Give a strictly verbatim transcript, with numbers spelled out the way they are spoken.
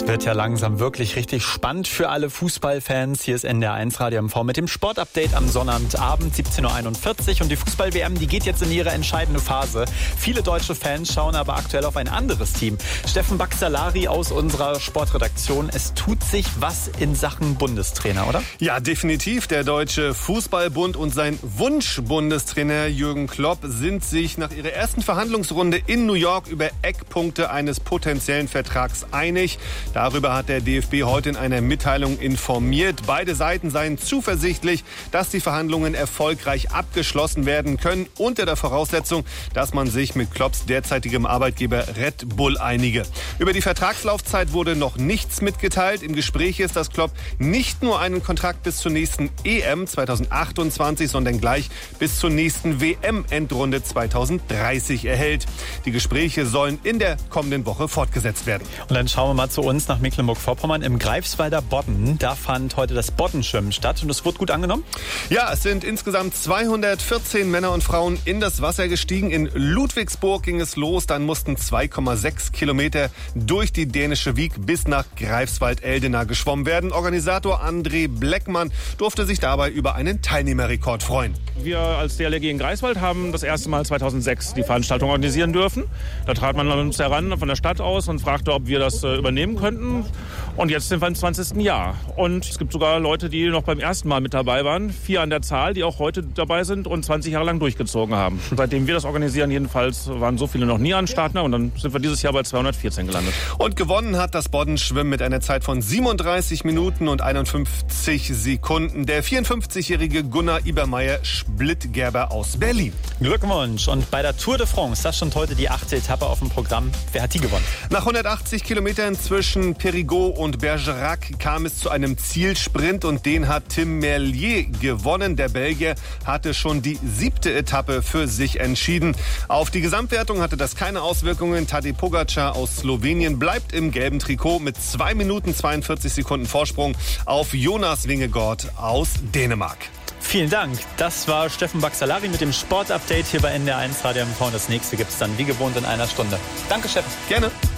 Es wird ja langsam wirklich richtig spannend für alle Fußballfans. Hier ist N D R eins Radio M V mit dem Sportupdate am Sonnabend, siebzehn Uhr einundvierzig. Und die Fußball-W M, die geht jetzt in ihre entscheidende Phase. Viele deutsche Fans schauen aber aktuell auf ein anderes Team. Steffen Baxalari aus unserer Sportredaktion. Es tut sich was in Sachen Bundestrainer, oder? Ja, definitiv. Der Deutsche Fußballbund und sein Wunsch-Bundestrainer Jürgen Klopp sind sich nach ihrer ersten Verhandlungsrunde in New York über Eckpunkte eines potenziellen Vertrags einig. Darüber hat der D F B heute in einer Mitteilung informiert. Beide Seiten seien zuversichtlich, dass die Verhandlungen erfolgreich abgeschlossen werden können, unter der Voraussetzung, dass man sich mit Klopps derzeitigem Arbeitgeber Red Bull einige. Über die Vertragslaufzeit wurde noch nichts mitgeteilt. Im Gespräch ist, dass Klopp nicht nur einen Kontrakt bis zur nächsten E M zweitausendachtundzwanzig, sondern gleich bis zur nächsten W M-Endrunde zweitausenddreißig erhält. Die Gespräche sollen in der kommenden Woche fortgesetzt werden. Und dann schauen wir mal zu uns nach Mecklenburg-Vorpommern. Im Greifswalder Bodden, da fand heute das Boddenschwimmen statt und es wurde gut angenommen? Ja, es sind insgesamt zweihundertvierzehn Männer und Frauen in das Wasser gestiegen. In Ludwigsburg ging es los, dann mussten zwei Komma sechs Kilometer durch die dänische Wiek bis nach Greifswald-Eldena geschwommen werden. Organisator André Bleckmann durfte sich dabei über einen Teilnehmerrekord freuen. Wir als D L R G in Greifswald haben das erste Mal zweitausendsechs die Veranstaltung organisieren dürfen. Da trat man an uns heran von der Stadt aus und fragte, ob wir das äh, übernehmen könnten. Und jetzt sind wir im zwanzigsten Jahr. Und es gibt sogar Leute, die noch beim ersten Mal mit dabei waren. Vier an der Zahl, die auch heute dabei sind und zwanzig Jahre lang durchgezogen haben. Und seitdem wir das organisieren, jedenfalls waren so viele noch nie an Start. Und dann sind wir dieses Jahr bei zweihundertvierzehn gelandet. Und gewonnen hat das Boddenschwimmen mit einer Zeit von siebenunddreißig Minuten und einundfünfzig Sekunden. Der vierundfünfzigjährige Gunnar Ibermeier Splittgerber aus Berlin. Glückwunsch. Und bei der Tour de France, das stand heute die achte Etappe auf dem Programm. Wer hat die gewonnen? Nach hundertachtzig Kilometern zwischen Périgueux und Bergerac kam es zu einem Zielsprint und den hat Tim Merlier gewonnen. Der Belgier hatte schon die siebte Etappe für sich entschieden. Auf die Gesamtwertung hatte das keine Auswirkungen. Tadej Pogačar aus Slowenien bleibt im gelben Trikot mit zwei Minuten zweiundvierzig Sekunden Vorsprung auf Jonas Vingegaard aus Dänemark. Vielen Dank. Das war Steffen Baxalari mit dem Sportupdate hier bei N D R eins Radio M V. Das nächste gibt es dann wie gewohnt in einer Stunde. Danke, Steffen. Gerne.